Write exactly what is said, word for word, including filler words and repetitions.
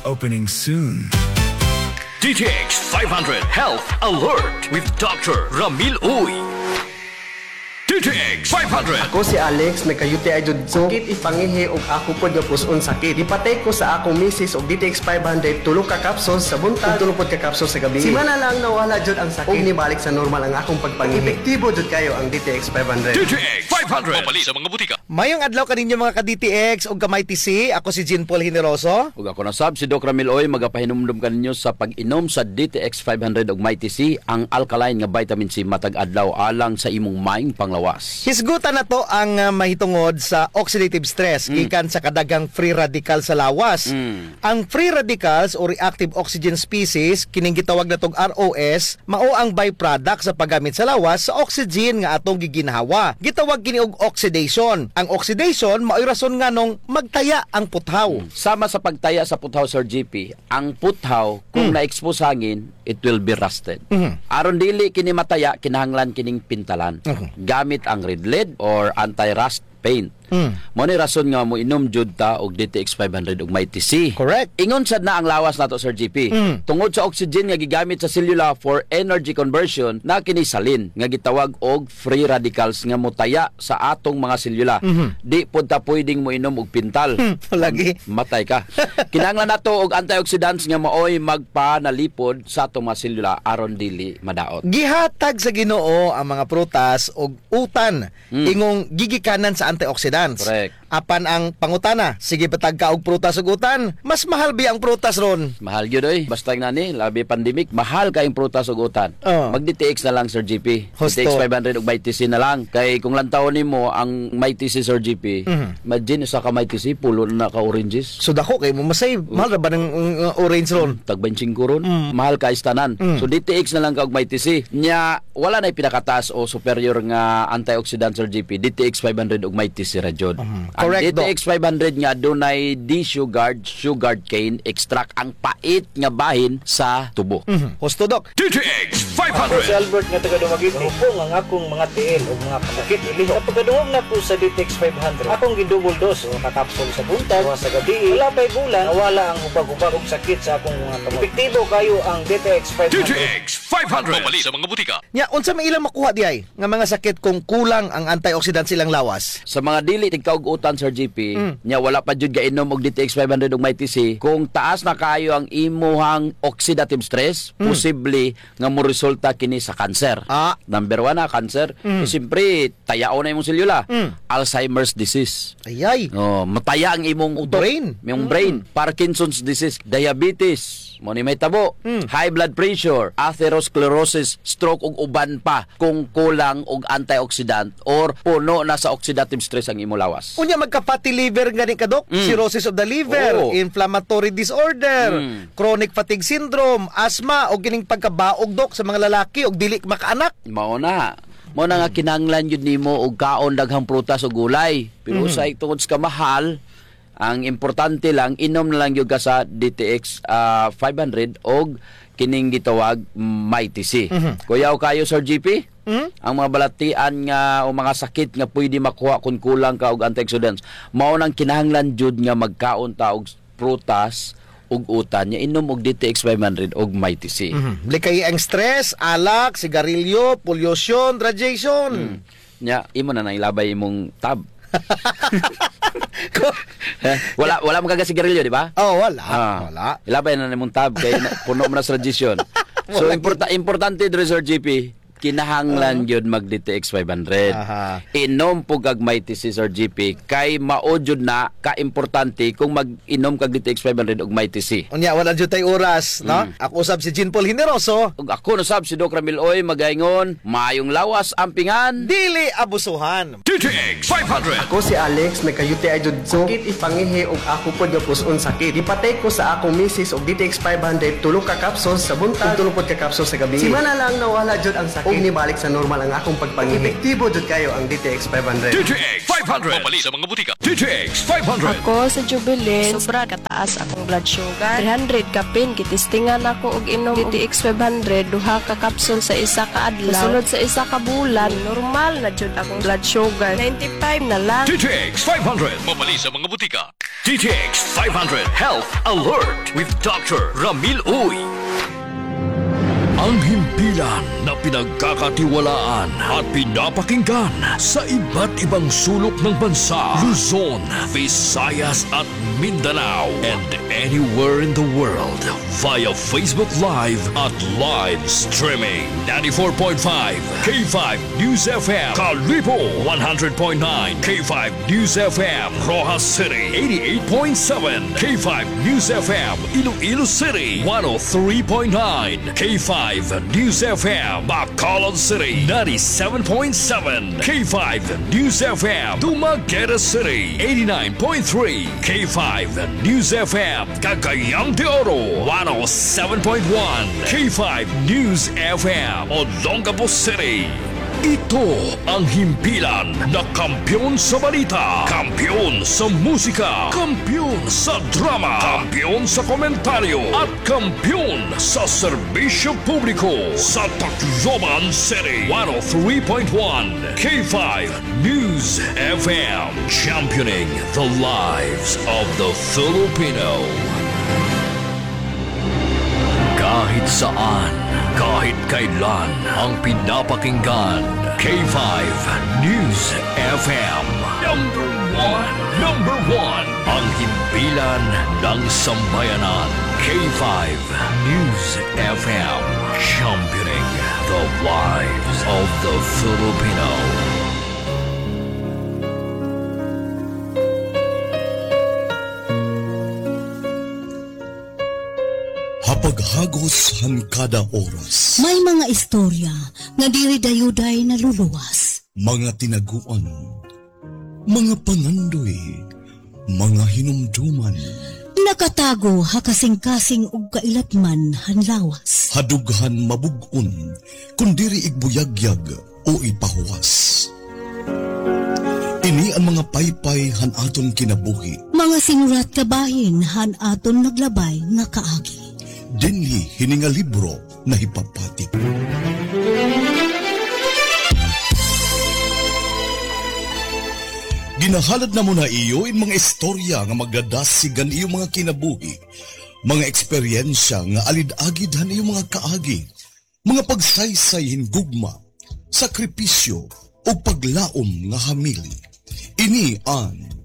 opening soon. D T X five hundred Health Alert with Doctor Ramil Uy. D T X five hundred. Ako si Alex, may kayuti ay jud ko. Sakit ipangihi og ako pod nga puson sakit. Ipatay ko sa akong misis og D T X five hundred tulo ka capsules sa buntag, tulo pod ka capsules sa gabi. Simana lang nawala jud ang sakit. Og nibalik sa normal ang akong pagpangihi. Epektibo jud kayo ang D T X five hundred. D T X five hundred. Mapali sa mga butika. Mayong adlaw kaninyo mga ka-D T X o gamay T C. Ako si Jean Paul Generoso. Ug ako na sab si Doc Ramil Oy magapahinumdum kaninyo sa pag-inom sa D T X five hundred og May T C ang alkaline nga vitamin C matag adlaw alang sa imong maing panglawas. Hisgutan na to ang uh, mahitungod sa oxidative stress Mm. gikan sa kadagang free radical sa lawas. Mm. Ang free radicals o reactive oxygen species kining gitawag natong R O S mao ang byproduct sa paggamit sa lawas sa oxygen nga atong giginhawa. Gitawag kini og oxidation. Ang oxidation mao'y rason nga nung magtaya ang puthaw. Sama sa pagtaya sa puthaw, Sir G P, ang puthaw kung na-expose hangin, it will be rusted. Mhm. Aron dili kini mataya, kinahanglan kining pintalan. Mhm. Gamit ang red lead or anti-rust paint. Mm. Mo ni rason nga mo inom jud ta og D T X five hundred og May T C. Correct. Ingon sad na ang lawas nato, Sir G P. Mm. Tungod sa oxygen nga gigamit sa selula for energy conversion na kini salin nga gitawag og free radicals nga motaya sa atong mga selula. Mhm. Di pud ta pwedeng mo inom og pintal. Lagi. Matay ka. Kinahanglan nato og antioxidants nga maoy magpanalipod sa atong mga selula aron dili madaot. Gihatag sa Ginoo ang mga prutas og utan Mm. ingong gigikanan sa antioxidants. Correct. Apan ang pangutana, sige patag ka og prutas ug utan, mas mahal bi ang prutas ron. Mahal gyud oy. Basta nga ni labi pandemic, mahal kayong prutas ug utan. Oh. Mag D T X na lang, Sir G P. Husto. D T X five hundred ug May T C na lang. Kay kung lantawon nimo ang May T C, Sir G P, Mhm. imagine sa ka May T C pulo na ka oranges. So dako kay mo masay, mahal ra ba ng uh, orange ron? Tag twenty-five ron, Mm. mahal ka istanan. Mm. So D T X na lang ka og May T C. Nya wala na pinakataas o superior nga antioxidant, Sir G P. D T X five hundred ug May T C ra jud. Mhm. Ang Correct, D T X five hundred nga dunay D-sugared sugared cane extract ang pait nga bahin sa tubo. Mhm. Husto dok. D T X five Ako si hundred. Albert nga taga Dumaguete. Hupong ang akong mga tiil o mga panakit iliho. Sa pagkaduhog na po sa D T X five hundred, akong gidouble dose o kakapsol sa buntag o sa gabi. Wala pa'y bulan, nawala ang hubag-hubag og sakit sa akong mga kamot. Epektibo kayo ang D T X five D T hundred. X five hundred. Mapali sa mga butika. Nya unsa may ilang makuha di ay nga mga sakit kung kulang ang antioxidants silang lawas? Sa mga dili tigkaug-utan, Sir G P, Mm. nya wala pa jud gainom og D T X five hundred ug May T C, kung taas na kayo ang imuhang oxidative stress, Mm. posible nga mo resulta kini sa cancer. Ah. Number one na cancer. Mm. Eh, siyempre, tayao na imong selula. Mm. Alzheimer's disease. Ayay. Oh, mataya ang imong utok, Brain. imong Mm. brain, Parkinson's disease, diabetes, mo ni may tabo, Mm. high blood pressure, atherosclerosis, stroke ug uban pa kung kulang og antioxidant or puno na sa oxidative stress ang imong lawas. Unya magka-fatty liver gani ka dok, Mm. cirrhosis of the liver, Oo. inflammatory disorder, Mm. chronic fatigue syndrome, asthma o gining pagkabaog dok sa mga lalaki og dili makaanak. Mao na. Mao na nga kinahanglan yun nimo og kaon daghang prutas o gulay. Pero Mhm. sa tungod sa kamahal, ang importante lang inom na lang gyud ka sa D T X ah, five hundred og kining gitawag May T C. Mhm. Kuyaw kayo, Sir G P? Mm? Ang mga balatian nga o mga sakit nga pwede makuha kung kulang ka og antioxidants, mao nang kinahanglan jud nga magkaon ta og prutas ug utan nya inom og D T X five hundred og May T C. Mhm. Likay ang stress, alak, sigarilyo, pollution, radiation. Nya imo na nang ilabay imong tab. Eh, wala wala magkaga sigarilyo, di ba? Oh, wala. Ah, Wala. Ilabay na nimong tab kay na- puno mo na sa radiation. So Wala importa importante dre, Sir G P, kinahanglan gyud mag D T X five hundred. Aha. Inom po kag May T C, Sir G P, kay mao jud na ka-importante kung mag-inom kag D T X five hundred og May T C. Unya wala jud tay oras, no? Mm. Ako usab si Jean Paul Generoso, Ug ako na sab si Doc Ramil Oy magaingon, maayong lawas ampingan. dili abusuhan. D T X five hundred. Ako si Alex, may kayuti ay jud ko. Sakit ipangihi og ako pod nga puson sakit. Ipatay ko sa akong misis og D T X five hundred tulo ka capsules sa buntag, tulo pod ka capsules sa gabi. Simana lang nawala jud ang sakit. Og nibalik sa normal ang akong pagpangihi. Epektibo jud kayo ang D T X five hundred. D T X five hundred. Mapali sa mga butika. D T X five hundred. Ako sa Jubilee, sobra kataas akong blood sugar. three hundred kapin, kitistingan ako og inom D T X five hundred, duha ka kapsul sa isa ka adlaw. Sunod sa isa ka bulan, normal na jud akong blood sugar. ninety-five na lang. D T X five hundred. Mapali sa mga butika. D T X five hundred Health Alert with Doctor Ramil Uy. Ang himpilan na pinagkakatiwalaan at pinapakinggan sa iba't ibang sulok ng bansa, Luzon, Visayas at Mindanao, and anywhere in the world via Facebook Live at live streaming. ninety-four point five K five News F M, Kalibo one hundred point nine K five News F M, Rojas City eighty-eight point seven K five News F M, Iloilo City one oh three point nine K five News F M, Bacolod City ninety-seven point seven K five News F M, Dumaguete City eighty-nine point three K five News F M, Cagayan de Oro one oh seven point one K five News F M, Olongapo City. Ito ang himpilan na kampiyon sa balita, kampiyon sa musika, kampiyon sa drama, kampiyon sa komentaryo, at kampiyon sa serbisyo publiko sa Tacloban City one oh three point one K five News F M, championing the lives of the Filipino. Kahit saan, kahit kailan, ang pinapakinggan, K five News F M. Number one, number one, ang himpilan ng sambayanan, K five News F M, championing the lives of the Filipino. Hapaghagos han kada oras, May mga istorya nga diri dayuday naluluwas. mga tinaguan, mga pangandoy, mga hinumduman, Nakatago hakasing-kasing ug kailatman hanlawas. hadughan mabugon, kundiri igbuyagyag o ipahuwas. Ini ang mga paypay han aton kinabuhi, Mga sinurat kabahin han aton naglabay nga kaagi. dinhi hininga libro na hipapatik. Ginahalad na mo na iyo in mga istorya nga magdadasigan iyo mga kinabuhi, mga eksperyensya nga alid-agid han iyo mga kaagi, mga pagsaysay hingugma, sakripisyo o paglaom nga hamili. Ini ang